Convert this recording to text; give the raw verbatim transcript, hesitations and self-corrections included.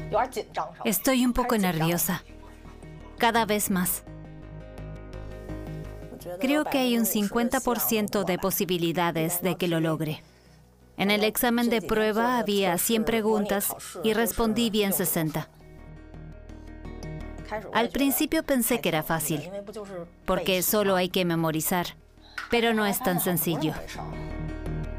Estoy un poco nerviosa. Cada vez más. Creo que hay un cincuenta por ciento de posibilidades de que lo logre. En el examen de prueba había cien preguntas y respondí bien sesenta. Al principio pensé que era fácil, porque solo hay que memorizar, pero no es tan sencillo.